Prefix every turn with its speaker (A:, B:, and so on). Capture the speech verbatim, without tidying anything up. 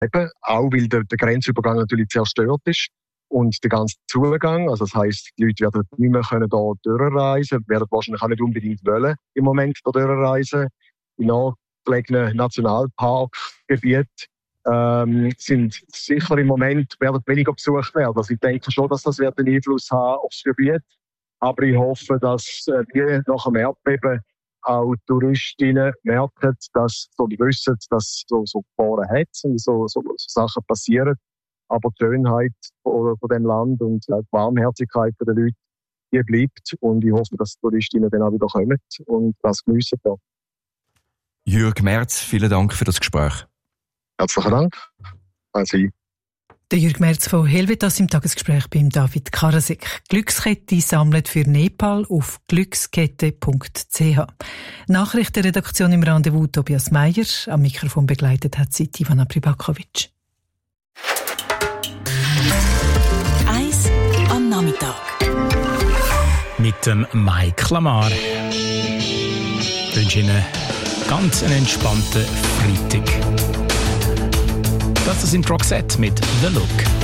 A: Eben, auch weil der, der Grenzübergang natürlich zerstört ist und der ganze Zugang, also das heisst, die Leute werden nicht mehr können da durchreisen, werden wahrscheinlich auch nicht unbedingt wollen im Moment da durchreisen. In nahegelegenen Nationalparkgebieten ähm, sind sicher im Moment werden weniger besucht werden. Also ich denke schon, dass das wird einen Einfluss haben aufs Gebiet. Aber ich hoffe, dass äh, wir nach dem Erdbeben auch Touristinnen merken, dass so die wissen, dass so so Gefahren hat und so, so, so Sachen passieren. Aber die Schönheit von, von dem Land und die Warmherzigkeit der Leute, die bleibt. Und ich hoffe, dass die Touristinnen dann auch wieder kommen und das geniessen.
B: Jürg Merz, vielen Dank für das Gespräch.
A: Herzlichen Dank. Also,
C: der Jürg Merz von Helvetas im Tagesgespräch beim David Karasek. Glückskette sammelt für Nepal auf glückskette punkt c h. Nachrichtenredaktion im Rendezvous Tobias Meyer. Am Mikrofon begleitet hat sie Ivana Pribakovic.
D: Eis am Nachmittag.
E: Mit dem Mike Lamar. Ich wünsche Ihnen ganz einen entspannten Freitag. Das ist in Roxette mit The Look.